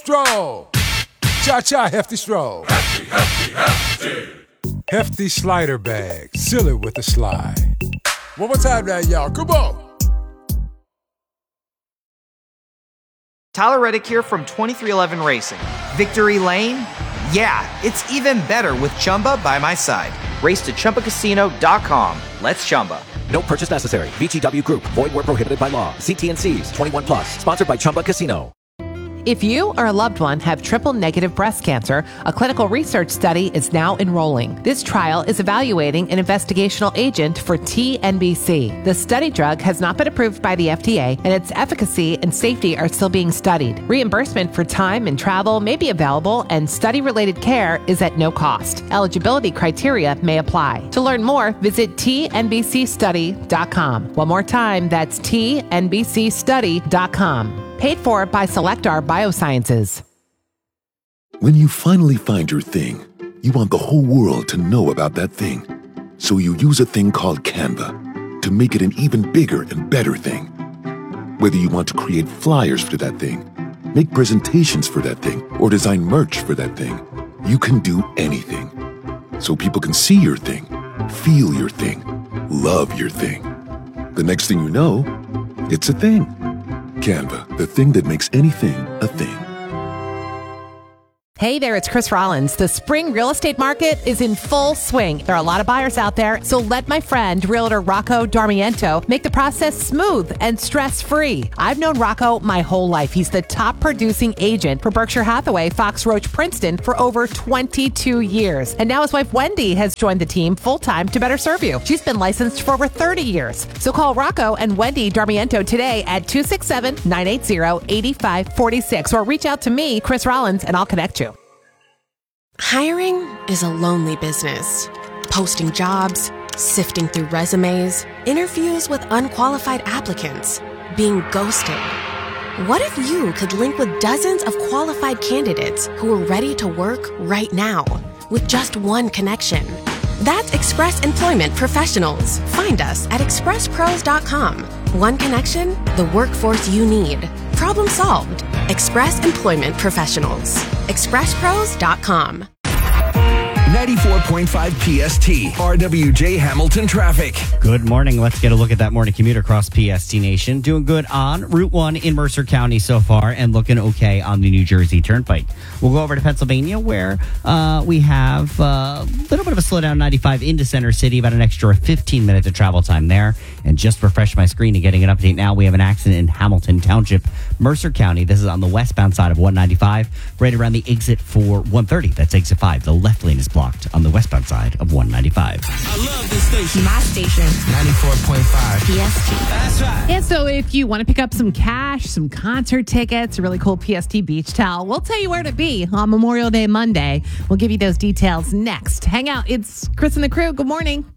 stroll. Cha-cha, hefty stroll. Hefty, hefty, hefty. Hefty slider bag. Seal it with a slide. One more time now, y'all. Come on. Tyler Reddick here from 2311 Racing. Victory Lane? Yeah, it's even better with Chumba by my side. Race to ChumbaCasino.com. Let's Chumba. No purchase necessary. VGW Group. Void where prohibited by law. See T&Cs. 21 plus. Sponsored by Chumba Casino. If you or a loved one have triple-negative breast cancer, a clinical research study is now enrolling. This trial is evaluating an investigational agent for TNBC. The study drug has not been approved by the FDA, and its efficacy and safety are still being studied. Reimbursement for time and travel may be available, and study-related care is at no cost. Eligibility criteria may apply. To learn more, visit tnbcstudy.com. One more time, that's tnbcstudy.com. Paid for by Selectar Biosciences. When you finally find your thing, you want the whole world to know about that thing. So you use a thing called Canva to make it an even bigger and better thing. Whether you want to create flyers for that thing, make presentations for that thing, or design merch for that thing, you can do anything. So people can see your thing, feel your thing, love your thing. The next thing you know, it's a thing. Canva, the thing that makes anything a thing. Hey there, it's Chris Rollins. The spring real estate market is in full swing. There are a lot of buyers out there, so let my friend, Realtor Rocco Darmiento, make the process smooth and stress-free. I've known Rocco my whole life. He's the top producing agent for Berkshire Hathaway, Fox Roach Princeton for over 22 years. And now his wife, Wendy, has joined the team full-time to better serve you. She's been licensed for over 30 years. So call Rocco and Wendy Darmiento today at 267-980-8546 or reach out to me, Chris Rollins, and I'll connect you. Hiring is a lonely business. Posting jobs, sifting through resumes, interviews with unqualified applicants, being ghosted. What if you could link with dozens of qualified candidates who are ready to work right now with just one connection? That's Express Employment Professionals. Find us at expresspros.com. One connection, the workforce you need. Problem solved. Express Employment Professionals. expresspros.com. 94.5 PST, RWJ Hamilton traffic. Good morning. Let's get a look at that morning commute across PST Nation. Doing good on Route 1 in Mercer County so far and looking okay on the New Jersey Turnpike. We'll go over to Pennsylvania where we have a little bit of a slowdown 95 into Center City, about an extra 15 minutes of travel time there. And just refresh my screen and getting an update now, we have an accident in Hamilton Township, Mercer County. This is on the westbound side of 195, right around the exit for 130. That's exit 5. The left lane is blocked on the westbound side of 195. I love this station. My station. 94.5 PST. That's right. And so if you want to pick up some cash, some concert tickets, a really cool PST beach towel, we'll tell you where to be on Memorial Day Monday. We'll give you those details next. Hang out. It's Chris and the crew. Good morning.